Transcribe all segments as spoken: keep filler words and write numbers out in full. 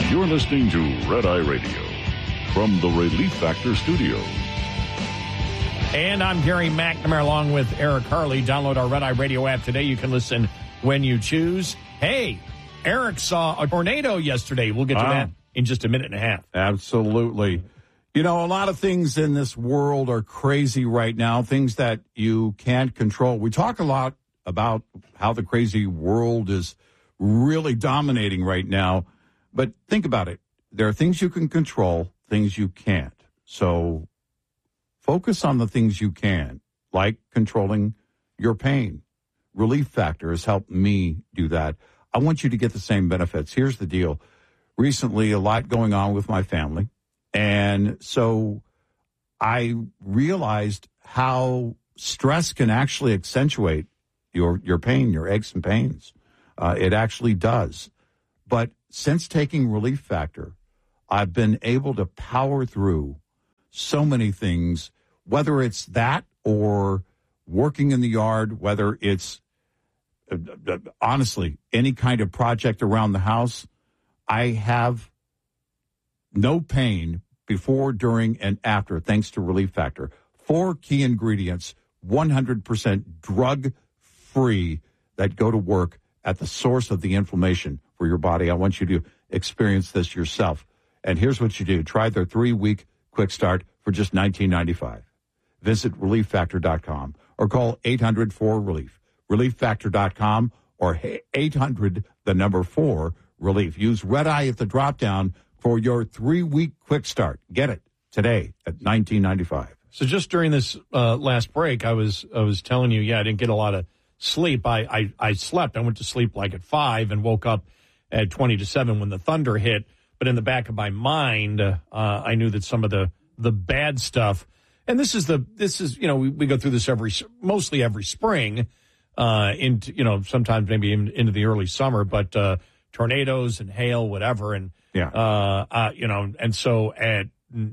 You're listening to Red Eye Radio from the Relief Factor Studios. And I'm Gary McNamara along with Eric Harley. Download our Red Eye Radio app today. You can listen when you choose. Hey, Eric saw a tornado yesterday. We'll get to ah. that in just a minute and a half. Absolutely. You know, a lot of things in this world are crazy right now, things that you can't control. We talk a lot about how the crazy world is really dominating right now. But think about it. There are things you can control, things you can't. So focus on the things you can, like controlling your pain. Relief Factor has helped me do that. I want you to get the same benefits. Here's the deal. Recently, a lot going on with my family. And so I realized how stress can actually accentuate your, your pain, your aches and pains. Uh, it actually does. But since taking Relief Factor, I've been able to power through so many things, whether it's that or working in the yard, whether it's, uh, uh, honestly, any kind of project around the house. I have no pain before, during, and after, thanks to Relief Factor. Four key ingredients, one hundred percent drug-free, that go to work at the source of the inflammation for your body. I want you to experience this yourself. And here's what you do. Try their three-week quick start for just nineteen ninety-five. Visit relief factor dot com or call eight hundred four relief. relief factor dot com or eight hundred, the number four, relief. Use Red Eye at the drop-down for your three-week quick start. Get it today at nineteen ninety-five. So just during this uh, last break, I was I was telling you, yeah, I didn't get a lot of sleep. I, I, I slept. I went to sleep like at five and woke up at twenty to seven when the thunder hit. But in the back of my mind, uh, I knew that some of the, the bad stuff, and this is the this is you know we, we go through this every mostly every spring, uh, into you know sometimes maybe in, into the early summer, but uh, tornadoes and hail, whatever, and yeah, uh, uh, you know, and so at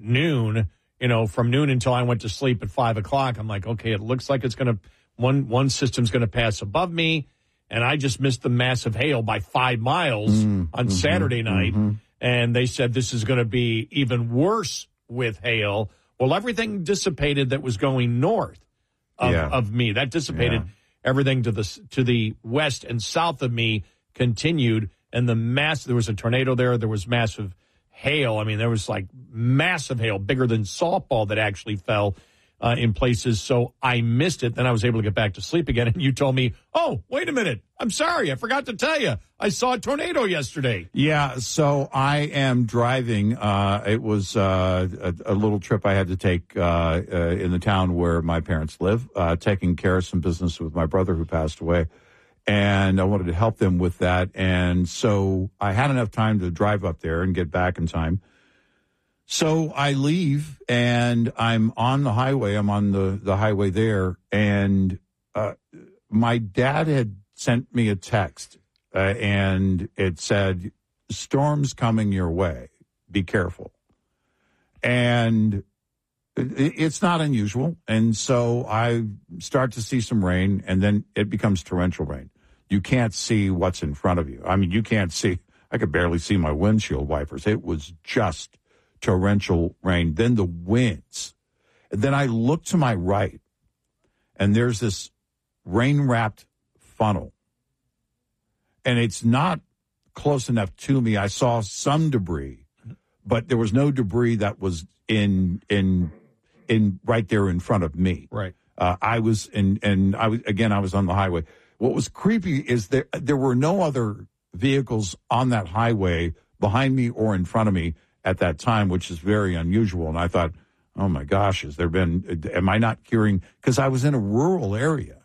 noon, you know, from noon until I went to sleep at five o'clock, I'm like, okay, it looks like it's gonna one one system's gonna pass above me. And I just missed the massive hail by five miles mm, on mm-hmm, Saturday night. Mm-hmm. And they said this is going to be even worse with hail. Well, everything dissipated that was going north of, yeah. of me. That dissipated. Yeah. Everything to the to the west and south of me continued. And the mass, there was a tornado there. There was massive hail. I mean, there was like massive hail, bigger than softball, that actually fell Uh, in places. So I missed it. Then I was able to get back to sleep again. And you told me, oh, wait a minute. I'm sorry. I forgot to tell you. I saw a tornado yesterday. Yeah. So I am driving. Uh, it was uh, a, a little trip I had to take uh, uh, in the town where my parents live, uh, taking care of some business with my brother who passed away. And I wanted to help them with that. And so I had enough time to drive up there and get back in time. So I leave, and I'm on the highway. I'm on the, the highway there, and uh, my dad had sent me a text, uh, and it said, storm's coming your way. Be careful. And it, it's not unusual, and so I start to see some rain, and then it becomes torrential rain. You can't see what's in front of you. I mean, you can't see. I could barely see my windshield wipers. It was just torrential rain, then the winds. And then I look to my right, and there's this rain-wrapped funnel. And it's not close enough to me. I saw some debris, but there was no debris that was in in in right there in front of me. Right. Uh, I was in, and I was again. I was on the highway. What was creepy is there there were no other vehicles on that highway behind me or in front of me at that time, which is very unusual. And I thought, oh my gosh, has there been, am I not hearing, because I was in a rural area.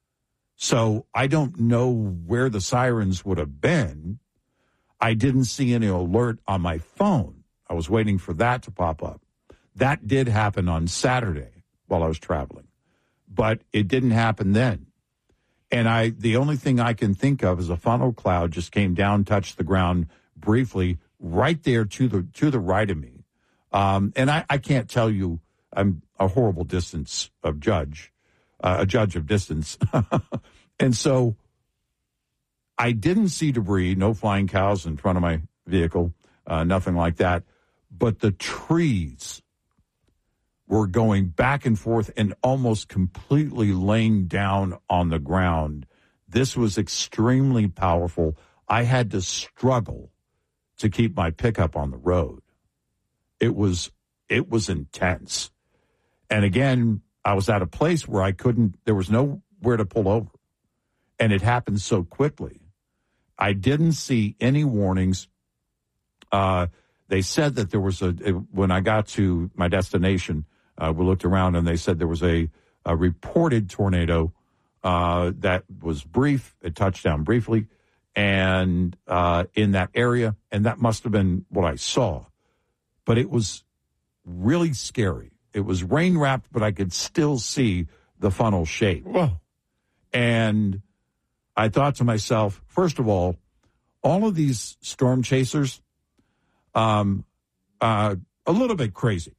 So I don't know where the sirens would have been. I didn't see any alert on my phone. I was waiting for that to pop up. That did happen on Saturday while I was traveling, but it didn't happen then. And I, the only thing I can think of is a funnel cloud just came down, touched the ground briefly, right there to the to the right of me. Um, and I, I can't tell you, I'm a horrible distance of judge, uh, a judge of distance. And so I didn't see debris, no flying cows in front of my vehicle. uh, nothing like that. But the trees were going back and forth and almost completely laying down on the ground. This was extremely powerful. I had to struggle to keep my pickup on the road. It was it was intense. And again, I was at a place where I couldn't, there was nowhere to pull over. And it happened so quickly. I didn't see any warnings. Uh, they said that there was a, when I got to my destination, uh, we looked around and they said there was a, a reported tornado uh, that was brief. It touched down briefly and uh, in that area. And that must have been what I saw. But it was really scary. It was rain wrapped, but I could still see the funnel shape. Whoa. And I thought to myself, first of all, all of these storm chasers, um, uh, a little bit crazy,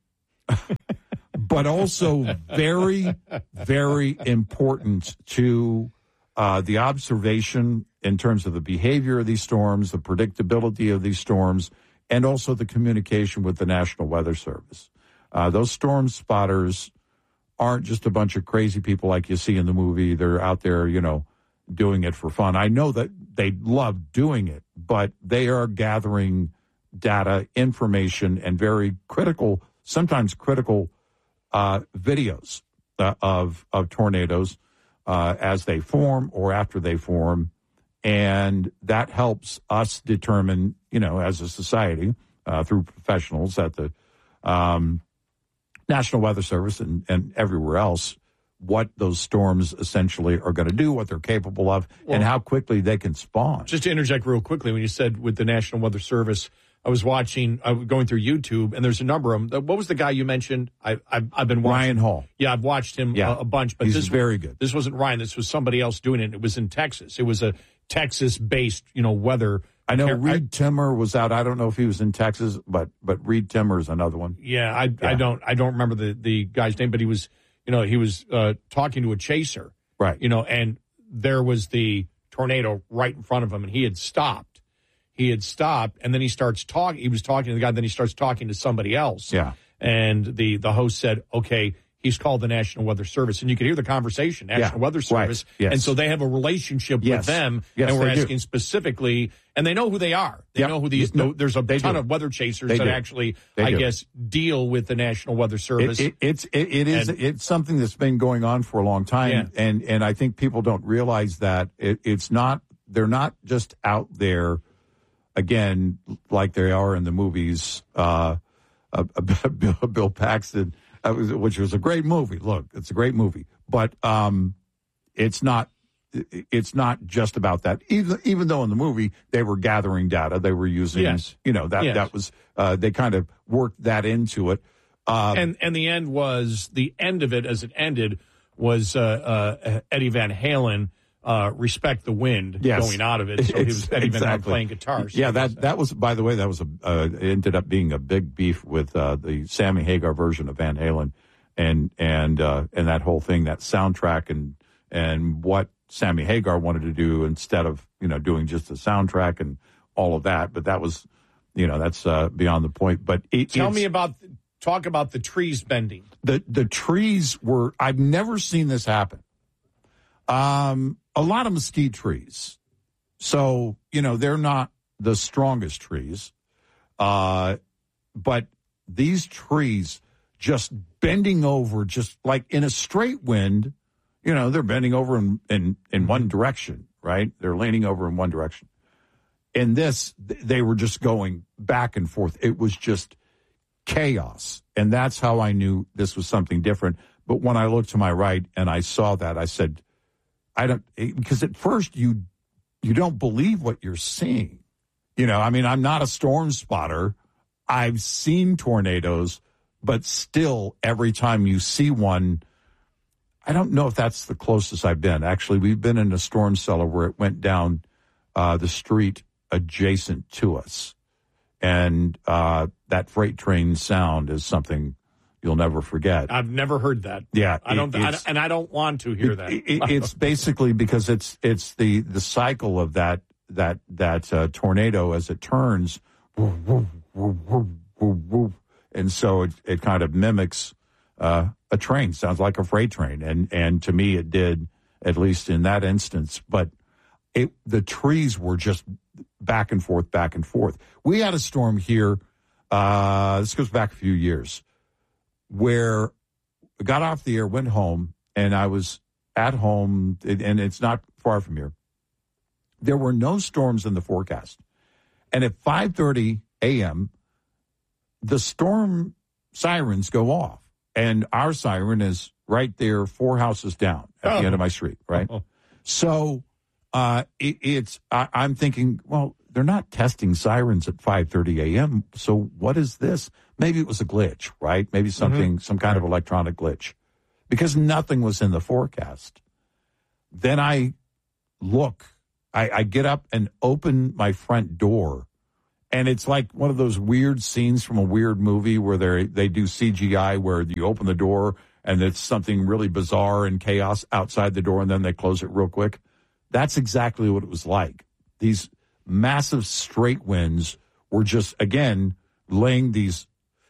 but also very, very important to uh, the observation in terms of the behavior of these storms, the predictability of these storms, and also the communication with the National Weather Service. Uh, those storm spotters aren't just a bunch of crazy people like you see in the movie. They're out there, you know, doing it for fun. I know that they love doing it, but they are gathering data, information, and very critical, sometimes critical uh, videos uh, of, of tornadoes uh, as they form or after they form. And that helps us determine, you know, as a society, uh, through professionals at the um, National Weather Service and, and everywhere else, what those storms essentially are going to do, what they're capable of, well, and how quickly they can spawn. Just to interject real quickly, when you said with the National Weather Service, I was watching, I was going through YouTube, and there's a number of them. What was the guy you mentioned? I, I've, I've been watching. Ryan Hall. Yeah, I've watched him yeah. a, a bunch. But He's this very good. This wasn't Ryan. This was somebody else doing it. It was in Texas. It was a Texas-based, you know, weather. I know Reed Timmer was out. I don't know if he was in Texas, but but Reed Timmer is another one. Yeah, I yeah. I don't I don't remember the, the guy's name, but he was, you know, he was uh, talking to a chaser. Right. You know, and there was the tornado right in front of him, and he had stopped. He had stopped, and then he starts talking. He was talking to the guy, then he starts talking to somebody else. Yeah. And the, the host said, okay, he's called the National Weather Service. And you could hear the conversation, National yeah, Weather Service. Right, yes. And so they have a relationship yes. with them. Yes, and we're they asking do. specifically, and they know who they are. They yep. know who these, no, there's a ton do. of weather chasers they that do. actually, they I do. guess, deal with the National Weather Service. It, it, it's, it, it is, and, it's something that's been going on for a long time. Yeah. And, and I think people don't realize that it, it's not, they're not just out there, again, like they are in the movies, uh, uh, Bill, Bill Paxton, uh, which was a great movie. Look, it's a great movie, but um, it's not. It's not just about that. Even even though in the movie they were gathering data, they were using, yes. you know, that yes. that was uh, they kind of worked that into it. Um, and and the end was the end of it as it ended was uh, uh, Eddie Van Halen. Uh, respect the wind yes. going out of it. So he was Eddie Van Halen playing guitar. So yeah, that that was, by the way, that was a uh, it ended up being a big beef with uh, the Sammy Hagar version of Van Halen, and and uh, and that whole thing, that soundtrack, and and what Sammy Hagar wanted to do instead of, you know, doing just the soundtrack and all of that. But that was, you know, that's uh, beyond the point. But it, tell me about talk about the trees bending. The the trees were. I've never seen this happen. Um. A lot of mesquite trees. So, you know, they're not the strongest trees. Uh, but these trees just bending over, just like in a straight wind, you know, they're bending over in, in, in one direction, right? They're leaning over in one direction. In this, they were just going back and forth. It was just chaos. And that's how I knew this was something different. But when I looked to my right and I saw that, I said, I don't, because at first you you don't believe what you're seeing. You know, I mean, I'm not a storm spotter. I've seen tornadoes, but still, every time you see one, I don't know if that's the closest I've been. Actually, we've been in a storm cellar where it went down uh, the street adjacent to us. And uh, that freight train sound is something you'll never forget. I've never heard that. Yeah, I don't, I, and I don't want to hear that. It, it, it's basically because it's it's the, the cycle of that that that uh, tornado as it turns woof, woof, woof, woof, woof, woof. And so it, it kind of mimics uh, a train. Sounds like a freight train. And, and to me, it did, at least in that instance. But it, the trees were just back and forth, back and forth. We had a storm here, uh, this goes back a few years, where I got off the air, went home, and I was at home, and it's not far from here. There were no storms in the forecast. And at five thirty a.m., the storm sirens go off. And our siren is right there, four houses down at oh. the end of my street, right? Oh. So uh, it, it's, I, I'm thinking, well, they're not testing sirens at five thirty a.m., so what is this? Maybe it was a glitch, right? Maybe something, mm-hmm. some kind of electronic glitch. Because nothing was in the forecast. Then I look, I, I get up and open my front door, and it's like one of those weird scenes from a weird movie where they they do C G I where you open the door and it's something really bizarre and chaos outside the door, and then they close it real quick. That's exactly what it was like. These massive straight winds were just, again, laying these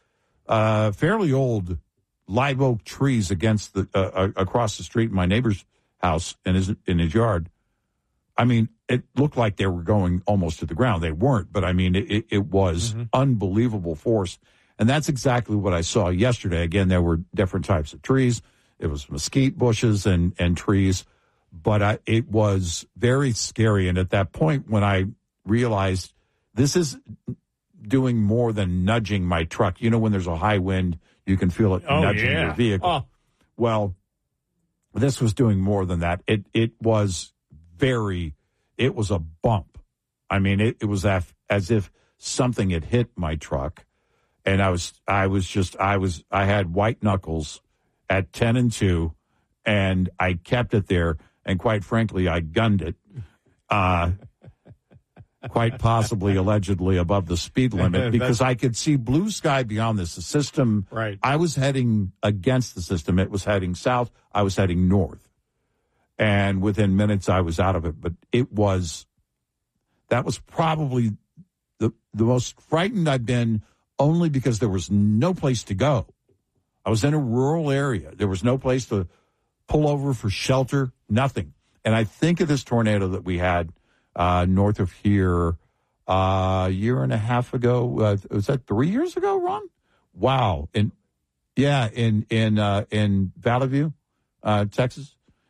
uh, fairly old live oak trees against the uh, across the street in my neighbor's house in his in his yard. I mean, it looked like they were going almost to the ground. They weren't, but I mean, it, it was mm-hmm. unbelievable force. And that's exactly what I saw yesterday. Again, there were different types of trees. It was mesquite bushes and, and trees, but I, it was very scary. And at that point, when I realized this is doing more than nudging my truck, you know, when there's a high wind, you can feel it oh, nudging yeah. your vehicle. Oh. Well, this was doing more than that. It it was very, it was a bump. I mean, it, it was as, as if something had hit my truck. And I was, I was just, I was, I had white knuckles at ten and two, and I kept it there. And quite frankly, I gunned it, uh, quite possibly, allegedly above the speed limit, because I could see blue sky beyond this. The system, right. I was heading against the system. It was heading south. I was heading north. And within minutes, I was out of it. But it was, that was probably the the most frightened I've been, only because there was no place to go. I was in a rural area. There was no place to pull over for shelter, nothing. And I think of this tornado that we had uh, north of here uh, a year and a half ago. Uh, was that three years ago, Ron? Wow. In, yeah, in, in, uh, in Valley View, uh, Texas.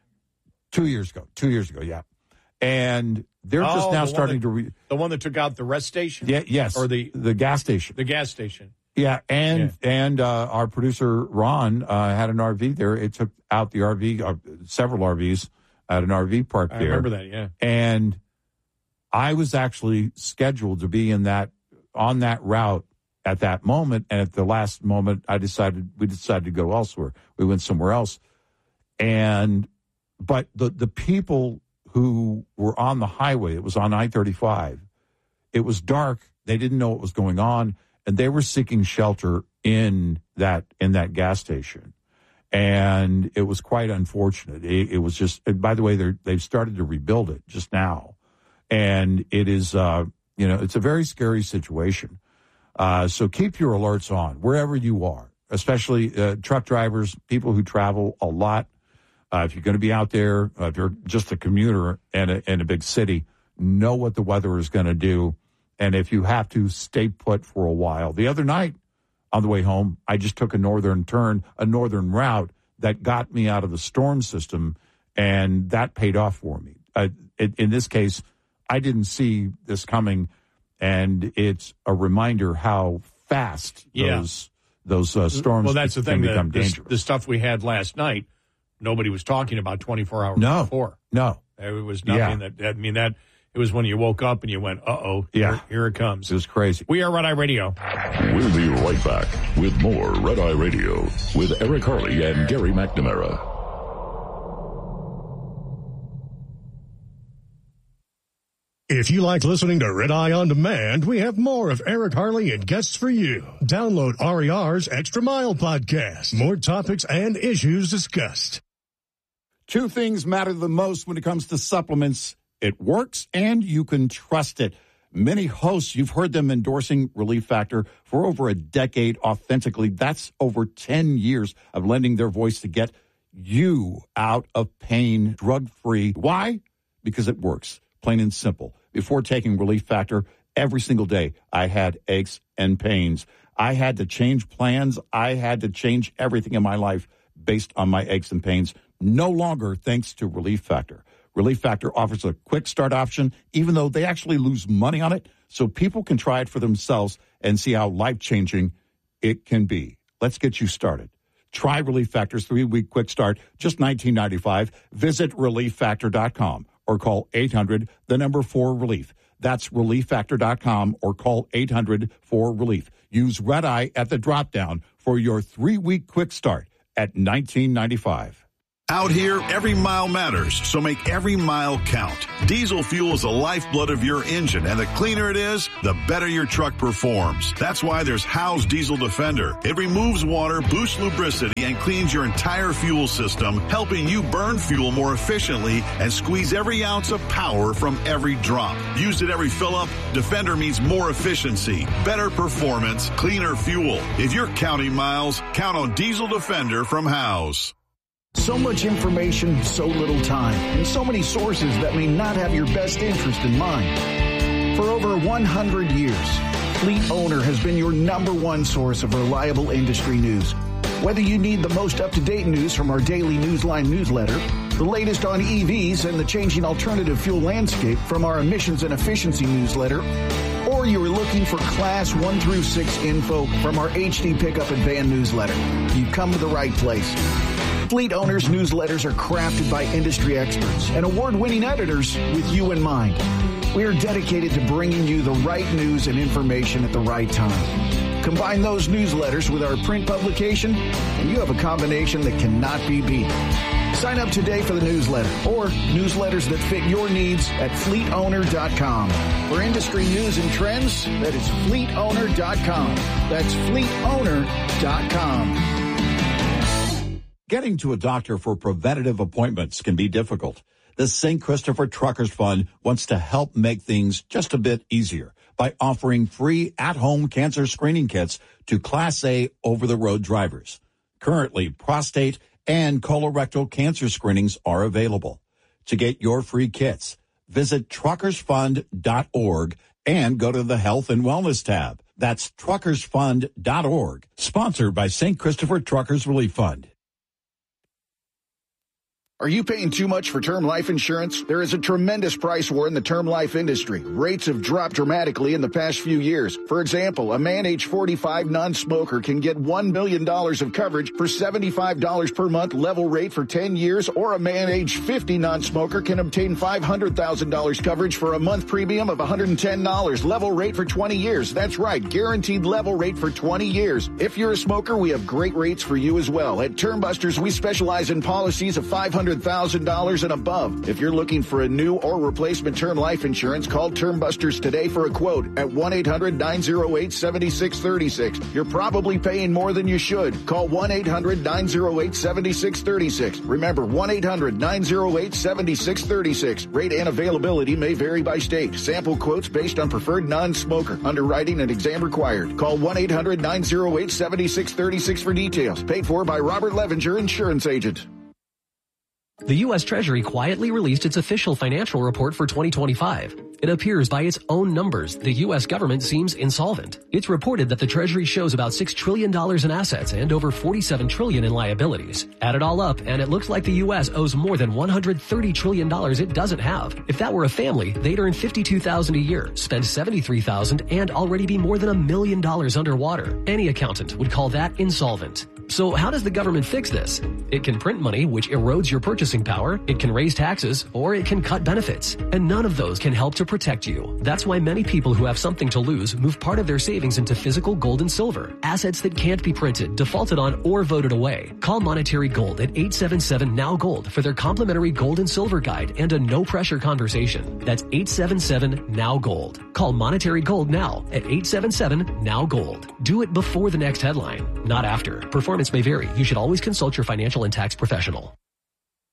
Two years ago. Two years ago, yeah. And they're oh, just now the starting that, to... Re- the one that took out the rest station? Yeah, yes. Or the... The gas station. The gas station. Yeah, and yeah. and uh, our producer, Ron, uh, had an R V there. It took out the R V, uh, several R Vs at an R V park I there. I remember that, yeah. And I was actually scheduled to be in that, on that route at that moment. And at the last moment, I decided, we decided to go elsewhere. We went somewhere else. And... But the, the people who were on the highway, it was on I thirty-five, it was dark, they didn't know what was going on, and they were seeking shelter in that in that gas station. And it was quite unfortunate. It, it was just, and by the way, they're, they've started to rebuild it just now. And it is, uh, you know, it's a very scary situation. Uh, so keep your alerts on wherever you are, especially uh, truck drivers, people who travel a lot. Uh, if you're going to be out there, uh, if you're just a commuter in a, in a big city, know what the weather is going to do. And if you have to, stay put for a while. The other night on the way home, I just took a northern turn, a northern route that got me out of the storm system, and that paid off for me. Uh, it, in this case, I didn't see this coming, and it's a reminder how fast yeah. those those uh, storms well, that's the can thing, become the, dangerous. The stuff we had last night, nobody was talking about twenty-four hours no, before. No, it was nothing yeah. that. I mean, that it was when you woke up and you went, "Uh oh, yeah, here, here it comes." It was crazy. We are Red Eye Radio. We'll be right back with more Red Eye Radio with Eric Harley and Gary McNamara. If you like listening to Red Eye On Demand, we have more of Eric Harley and guests for you. Download R E R's Extra Mile podcast. More topics and issues discussed. Two things matter the most when it comes to supplements. It works and you can trust it. Many hosts, you've heard them endorsing Relief Factor for over a decade authentically. That's over ten years of lending their voice to get you out of pain drug-free. Why? Because it works, plain and simple. Before taking Relief Factor, every single day I had aches and pains. I had to change plans. I had to change everything in my life based on my aches and pains. No longer thanks to Relief Factor. Relief Factor offers a quick start option, even though they actually lose money on it, so people can try it for themselves and see how life-changing it can be. Let's get you started. Try Relief Factor's three-week quick start, just nineteen ninety-five dollars. Visit relief factor dot com or call eight hundred, the number four relief. That's relief factor dot com or call eight hundred, four relief. Use Red Eye at the drop-down for your three-week quick start at nineteen ninety-five dollars. Out here, every mile matters, so make every mile count. Diesel fuel is the lifeblood of your engine, and the cleaner it is, the better your truck performs. That's why there's Howe's Diesel Defender. It removes water, boosts lubricity, and cleans your entire fuel system, helping you burn fuel more efficiently and squeeze every ounce of power from every drop. Used at every fill-up, Defender means more efficiency, better performance, cleaner fuel. If you're counting miles, count on Diesel Defender from Howe's. So much information, so little time, and so many sources that may not have your best interest in mind. For over one hundred years, Fleet Owner has been your number one source of reliable industry news. Whether you need the most up-to-date news from our daily Newsline newsletter, the latest on E Vs and the changing alternative fuel landscape from our emissions and efficiency newsletter, or you are looking for Class one through six info from our H D Pickup and Van newsletter, you've come to the right place. Fleet Owners newsletters are crafted by industry experts and award-winning editors with you in mind. We are dedicated to bringing you the right news and information at the right time. Combine those newsletters with our print publication, and you have a combination that cannot be beat. Sign up today for the newsletter or newsletters that fit your needs at fleet owner dot com. For industry news and trends, that is fleet owner dot com. That's fleet owner dot com. Getting to a doctor for preventative appointments can be difficult. The Saint Christopher Truckers Fund wants to help make things just a bit easier by offering free at-home cancer screening kits to Class A over-the-road drivers. Currently, prostate and colorectal cancer screenings are available. To get your free kits, visit truckers fund dot org and go to the Health and Wellness tab. That's truckers fund dot org, sponsored by Saint Christopher Truckers Relief Fund. Are you paying too much for term life insurance? There is a tremendous price war in the term life industry. Rates have dropped dramatically in the past few years. For example, a man age forty-five non-smoker can get one million dollars of coverage for seventy-five dollars per month level rate for ten years, or a man age fifty non-smoker can obtain five hundred thousand dollars coverage for a month premium of one hundred ten dollars level rate for twenty years. That's right, guaranteed level rate for twenty years. If you're a smoker, we have great rates for you as well. At Term Busters, we specialize in policies of five hundred thousand dollars and above. If you're looking for a new or replacement term life insurance, call Term Busters today for a quote at one eight hundred nine oh eight seven six three six. You're probably paying more than you should. Call one eight hundred nine oh eight seven six three six. Remember, one eight hundred nine oh eight seven six three six. Rate and availability may vary by state. Sample quotes based on preferred non-smoker. Underwriting and exam required. Call one eight hundred nine oh eight seven six three six for details. Paid for by Robert Levenger, insurance agent. The U S Treasury quietly released its official financial report for twenty twenty-five. It appears by its own numbers, the U S government seems insolvent. It's reported that the Treasury shows about six trillion dollars in assets and over forty-seven trillion dollars in liabilities. Add it all up, and it looks like the U S owes more than one hundred thirty trillion dollars it doesn't have. If that were a family, they'd earn fifty-two thousand dollars a year, spend seventy-three thousand dollars, and already be more than a million dollars underwater. Any accountant would call that insolvent. So how does the government fix this? It can print money, which erodes your purchasing power, it can raise taxes, or it can cut benefits. And none of those can help to protect you. That's why many people who have something to lose move part of their savings into physical gold and silver, assets that can't be printed, defaulted on, or voted away. Call Monetary Gold at eight seven seven N O W Gold for their complimentary gold and silver guide and a no-pressure conversation. That's eight seven seven N O W Gold. Call Monetary Gold now at eight seven seven N O W Gold. Do it before the next headline, not after. Performance may vary. You should always consult your financial and tax professional.